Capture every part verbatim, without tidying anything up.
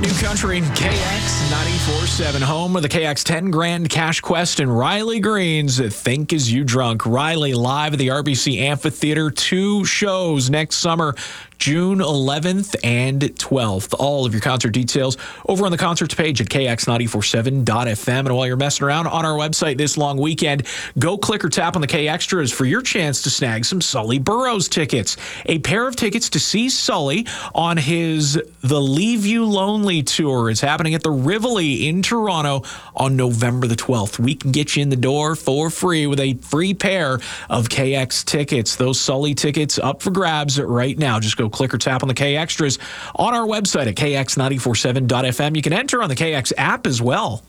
New Country, K X ninety-four point seven, home of the K X ten Grand Cash Quest and Riley Green's Think As You Drunk. Riley live at the R B C Amphitheater. Two shows next summer, June eleventh and twelfth. All of your concert details over on the concerts page at K X nine four seven dot F M. And while you're messing around on our website this long weekend, go click or tap on the K Extras for your chance to snag some Sully Burrows tickets. A pair of tickets to see Sully on his The Leave You Lonely tour. It's happening at the Rivoli in Toronto on November the twelfth. We can get you in the door for free with a free pair of K X tickets. Those Sully tickets up for grabs right now. Just go click or tap on the K Extras on our website at K X nine four seven dot F M. You can enter on the K X app as well.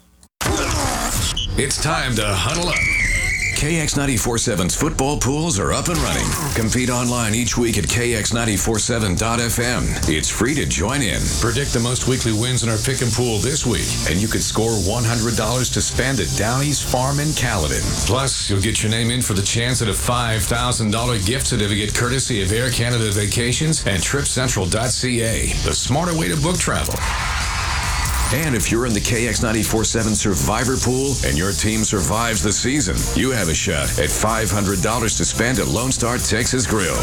It's time to huddle up. K X ninety-four point seven's football pools are up and running. Compete online each week at K X nine four seven dot F M. It's free to join in. Predict the most weekly wins in our pick and pool this week, and you could score one hundred dollars to spend at Downey's Farm in Caledon. Plus, you'll get your name in for the chance at a five thousand dollars gift certificate courtesy of Air Canada Vacations and trip central dot C A, the smarter way to book travel. And if you're in the K X ninety-four point seven Survivor Pool and your team survives the season, you have a shot at five hundred dollars to spend at Lone Star Texas Grill.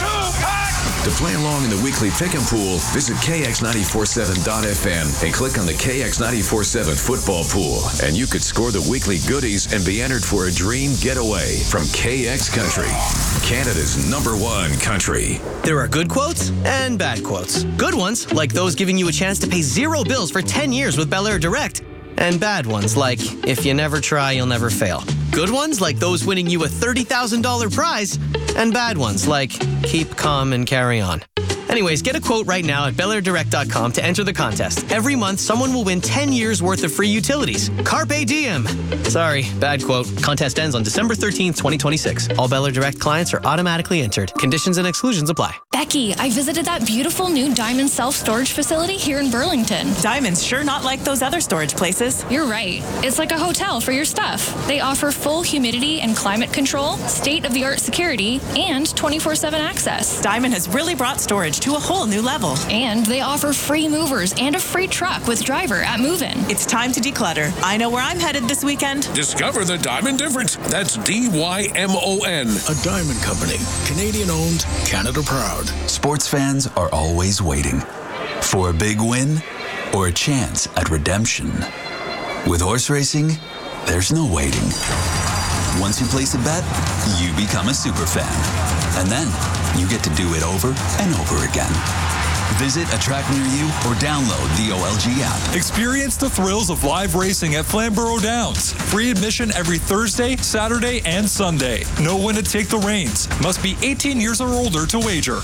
To play along in the weekly pick and pool, visit K X nine four seven dot F M and click on the K X ninety-four point seven football pool. And you could score the weekly goodies and be entered for a dream getaway from K X Country, Canada's number one country. There are good quotes and bad quotes. Good ones, like those giving you a chance to pay zero bills for ten years with Bel Air Direct. And bad ones, like, if you never try, you'll never fail. Good ones, like those winning you a thirty thousand dollars prize. And bad ones, like, keep calm and carry on. Anyways, get a quote right now at Bel Air Direct dot com to enter the contest. Every month, someone will win ten years worth of free utilities. Carpe diem. Sorry, bad quote. Contest ends on December thirteenth, twenty twenty-six. All Bel Air Direct clients are automatically entered. Conditions and exclusions apply. Becky, I visited that beautiful new Diamond self-storage facility here in Burlington. Diamond's sure not like those other storage places. You're right. It's like a hotel for your stuff. They offer full humidity and climate control, state-of-the-art security, and twenty-four seven access. Diamond has really brought storage to a whole new level. And they offer free movers and a free truck with driver at move-in. It's time to declutter. I know where I'm headed this weekend. Discover the Diamond difference. That's D Y M O N. A Diamond Company. Canadian-owned, Canada proud. Sports fans are always waiting for a big win or a chance at redemption. With horse racing, there's no waiting. Once you place a bet, you become a super fan. And then you get to do it over and over again. Visit a track near you or download the O L G app. Experience the thrills of live racing at Flamborough Downs. Free admission every Thursday, Saturday, and Sunday. Know when to take the reins. Must be eighteen years or older to wager.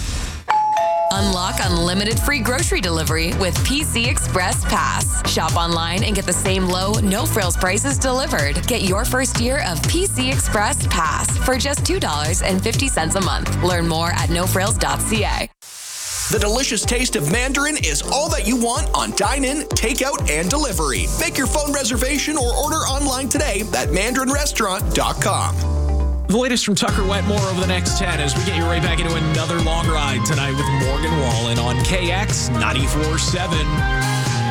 Unlock unlimited free grocery delivery with P C Express Pass. Shop online and get the same low, no-frills prices delivered. Get your first year of P C Express Pass for just two dollars and fifty cents a month. Learn more at no frills dot C A. The delicious taste of Mandarin is all that you want on dine-in, takeout, and delivery. Make your phone reservation or order online today at mandarin restaurant dot com. The latest from Tucker Wetmore over the next ten as we get you right back into another long ride tonight with Morgan Wallen on K X ninety-four point seven.